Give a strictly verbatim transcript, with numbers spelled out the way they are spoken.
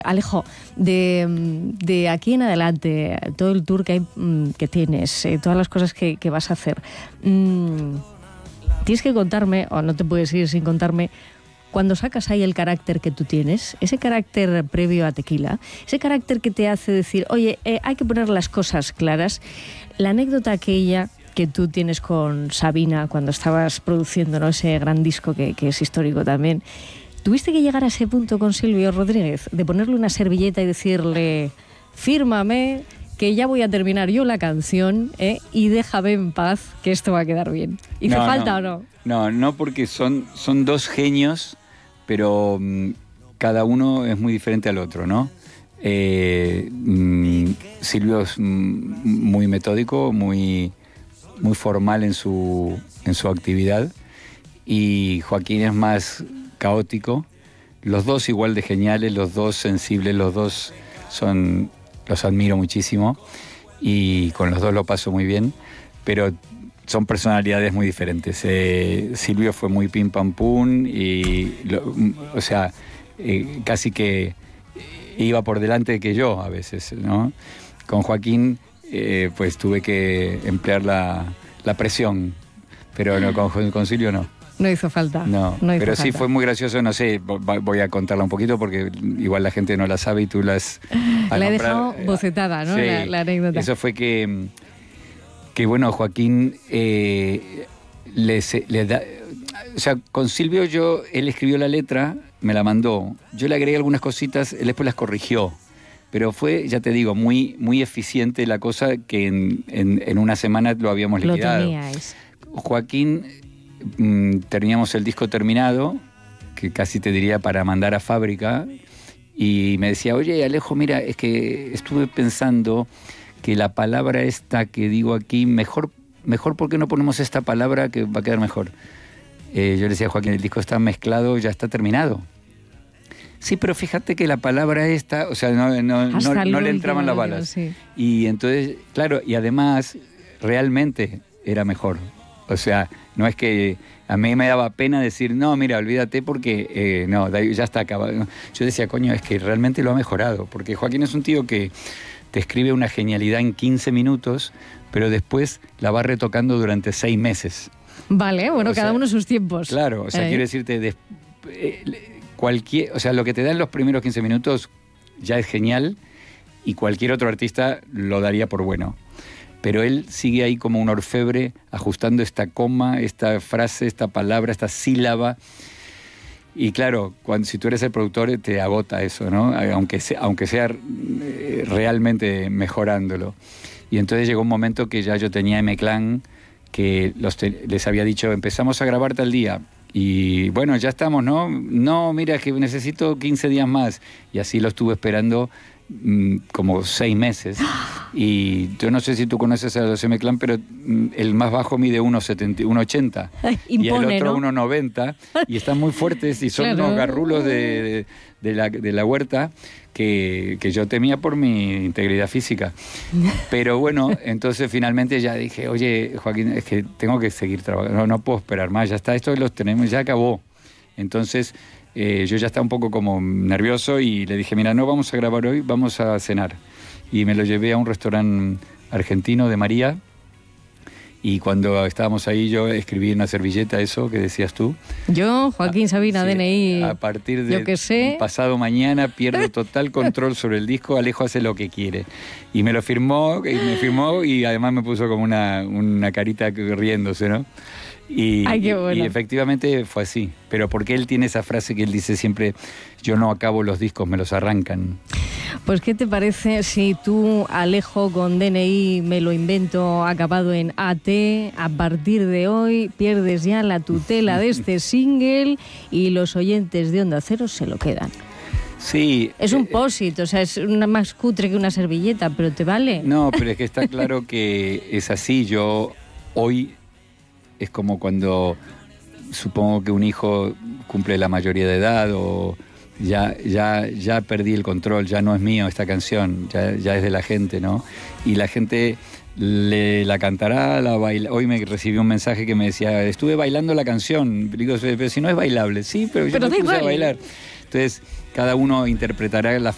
Alejo, de, de aquí en adelante, todo el tour que, hay, que tienes, eh, todas las cosas que, que vas a hacer, mmm, tienes que contarme, o no te puedes ir sin contarme, cuando sacas ahí el carácter que tú tienes, ese carácter previo a Tequila, ese carácter que te hace decir, oye, eh, hay que poner las cosas claras, la anécdota aquella que tú tienes con Sabina cuando estabas produciendo, ¿no?, ese gran disco que, que es histórico también. ¿Tuviste que llegar a ese punto con Silvio Rodríguez, de ponerle una servilleta y decirle, fírmame, que ya voy a terminar yo la canción, ¿eh? Y déjame en paz, que esto va a quedar bien? ¿Hizo no, falta no, o no? No, no, porque son, son dos genios, pero um, cada uno es muy diferente al otro, ¿no? Eh, um, Silvio es um, muy metódico, muy, muy formal en su, en su actividad, y Joaquín es más caótico. Los dos igual de geniales, los dos sensibles, los dos son, los admiro muchísimo y con los dos lo paso muy bien, pero son personalidades muy diferentes. Eh, Silvio fue muy pim pam pum y, lo, o sea, eh, casi que iba por delante que yo a veces, ¿no? Con Joaquín, eh, pues tuve que emplear la, la presión, pero no, con, con Silvio no. No hizo falta. No, no hizo pero falta. Sí fue muy gracioso, no sé, voy a contarla un poquito porque igual la gente no la sabe y tú la has... La he dejado bocetada, ¿no? Sí, la, la anécdota. Eso fue que, que bueno, Joaquín eh, le, le da... O sea, con Silvio yo, él escribió la letra, me la mandó, yo le agregué algunas cositas, él después las corrigió, pero fue, ya te digo, muy, muy eficiente la cosa que en, en, en una semana lo habíamos liquidado. Lo teníais. Joaquín... teníamos el disco terminado, que casi te diría para mandar a fábrica, y me decía, oye Alejo, mira, es que estuve pensando que la palabra esta que digo aquí, mejor, mejor ¿por qué no ponemos esta palabra que va a quedar mejor? Eh, yo le decía a Joaquín, el disco está mezclado, ya está terminado. Sí, pero fíjate que la palabra esta, o sea, no, no, no, no le entraban las balas. Sí. Y entonces, claro, y además, realmente era mejor. O sea, no es que a mí me daba pena decir, no, mira, olvídate porque, eh, no, ya está acabado. Yo decía, coño, es que realmente lo ha mejorado, porque Joaquín es un tío que te escribe una genialidad en quince minutos, pero después la va retocando durante seis meses. Vale, bueno, o cada sea, uno sus tiempos. Claro, o sea, eh. quiero decirte, de, eh, cualquier, o sea, lo que te da en los primeros quince minutos ya es genial y cualquier otro artista lo daría por bueno. Pero él sigue ahí como un orfebre, ajustando esta coma, esta frase, esta palabra, esta sílaba. Y claro, cuando, si tú eres el productor, te agota eso, ¿no? Aunque sea, aunque sea eh, realmente mejorándolo. Y entonces llegó un momento que ya yo tenía M-Clan, que los te, les había dicho, empezamos a grabar tal día. Y bueno, ya estamos, ¿no? No, mira, que necesito quince días más. Y así lo estuve esperando mmm, como seis meses. Y yo no sé si tú conoces a los M-Clan, pero el más bajo mide uno ochenta y el otro ¿no? uno noventa y están muy fuertes y son claro. unos garrulos de, de, de, la, de la huerta que, que yo temía por mi integridad física. Pero bueno, entonces finalmente ya dije, oye, Joaquín, es que tengo que seguir trabajando, no, no puedo esperar más, ya está, esto los tenemos, ya acabó. Entonces eh, yo ya estaba un poco como nervioso y le dije, mira, no vamos a grabar hoy, vamos a cenar. Y me lo llevé a un restaurante argentino de María y cuando estábamos ahí yo escribí en una servilleta eso que decías tú. Yo, Joaquín Sabina, sí, D N I, a partir de yo que sé. pasado mañana pierdo total control sobre el disco, Alejo hace lo que quiere. Y me lo firmó, y me firmó y además me puso como una, una carita riéndose, ¿no? Y, Ay, qué bueno. y efectivamente fue así, pero porque él tiene esa frase que él dice siempre, yo no acabo los discos, me los arrancan. Pues ¿qué te parece si tú, Alejo, con D N I me lo invento acabado en A T, a partir de hoy pierdes ya la tutela de este single y los oyentes de Onda Cero se lo quedan? Sí. Es un post-it, o sea, es una más cutre que una servilleta, pero ¿te vale? No, pero es que está claro que es así. Yo hoy es como cuando supongo que un hijo cumple la mayoría de edad o ya, ya, ya perdí el control, ya no es mío esta canción, ya, ya es de la gente, ¿no? Y la gente le, la cantará, la baila. Hoy me recibí un mensaje que me decía, estuve bailando la canción. Digo, pero si no es bailable, sí, pero yo pero me puse igual. a bailar. Entonces, cada uno interpretará la